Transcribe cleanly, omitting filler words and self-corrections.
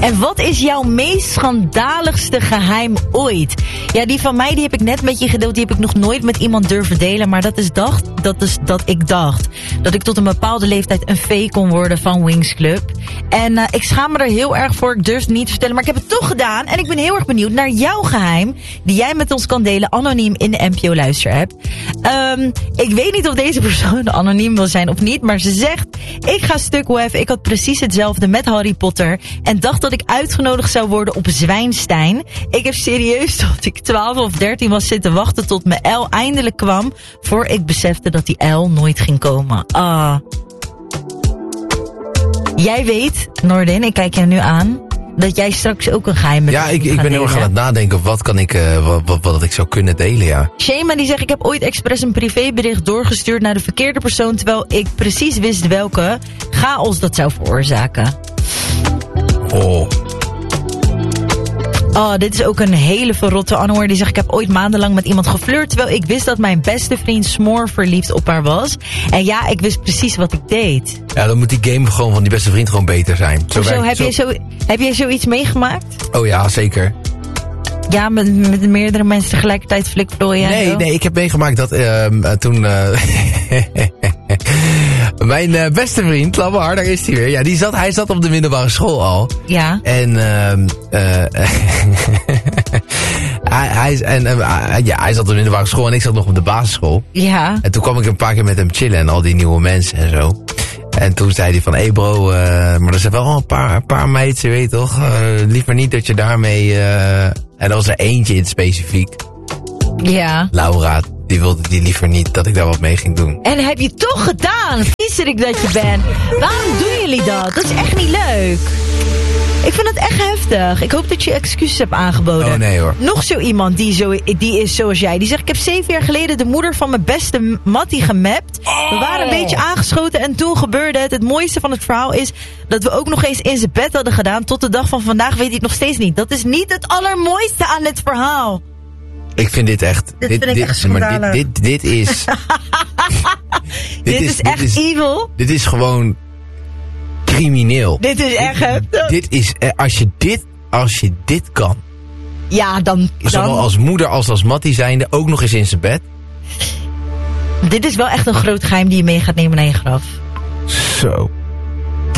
En wat is jouw meest schandaligste geheim ooit? Ja, die van mij die heb ik net met je gedeeld. Die heb ik nog nooit met iemand durven delen. Maar dat is dat ik dacht dat ik tot een bepaalde leeftijd een V kon worden van Wings Club. En ik schaam me er heel erg voor. Ik durf het niet te vertellen. Maar ik heb het toch gedaan. En ik ben heel erg benieuwd naar jouw geheim. Die jij met ons kan delen. Anoniem in de NPO Luisterapp. Ik weet niet of deze persoon anoniem wil zijn of niet. Maar ze zegt: ik ga stuk wef. Ik had precies hetzelfde met Harry Potter. En dacht dat ik uitgenodigd zou worden op Zwijnstein. Ik heb serieus tot ik 12 of 13 was zitten wachten tot mijn L eindelijk kwam. Voor ik besefte dat die L nooit ging komen. Jij weet, Noordin, ik kijk je nu aan, dat jij straks ook een geheim hebt. Ja, ik ben heel erg aan het nadenken wat kan ik, wat ik zou kunnen delen, ja. Shema die zegt: ik heb ooit expres een privébericht doorgestuurd naar de verkeerde persoon, terwijl ik precies wist welke chaos dat zou veroorzaken. Dit is ook een hele verrotte Anouar. Die zegt: ik heb ooit maandenlang met iemand geflirt, terwijl ik wist dat mijn beste vriend smoor verliefd op haar was. En ja, ik wist precies wat ik deed. Ja, dan moet die game gewoon van die beste vriend gewoon beter zijn. Heb jij zoiets meegemaakt? Oh ja, zeker. Ja, met meerdere mensen tegelijkertijd flikvlooien. Nee, ik heb meegemaakt dat toen... mijn beste vriend, Lamar, daar is hij weer. Ja, hij zat op de middelbare school al. Ja. En hij zat op de middelbare school en ik zat nog op de basisschool. Ja. En toen kwam ik een paar keer met hem chillen en al die nieuwe mensen en zo. En toen zei hij van: hey bro, maar er zijn wel een paar meiden, je weet toch? Liever niet dat je daarmee... En er was er eentje in het specifiek. Ja. Laura, die wilde die liever niet dat ik daar wat mee ging doen. En heb je toch gedaan? Viezerik dat je bent. Waarom doen jullie dat? Dat is echt niet leuk. Ik vind het echt heftig. Ik hoop dat je excuses hebt aangeboden. Oh nee hoor. Nog zo iemand die is zoals jij. Die zegt: ik heb 7 jaar geleden de moeder van mijn beste Mattie gemapt. We waren een beetje aangeschoten en toen gebeurde het. Het mooiste van het verhaal is dat we ook nog eens in zijn bed hadden gedaan. Tot de dag van vandaag weet hij het nog steeds niet. Dat is niet het allermooiste aan het verhaal. Ik vind dit echt... Dit vind ik echt schandalig. Dit is... dit is echt evil. Dit is gewoon crimineel. Dit is echt heftig. Dit is... Als je dit kan... Ja, dan... Zowel als moeder als Mattie zijnde, ook nog eens in zijn bed. Dit is wel echt een groot geheim die je mee gaat nemen naar je graf. Zo.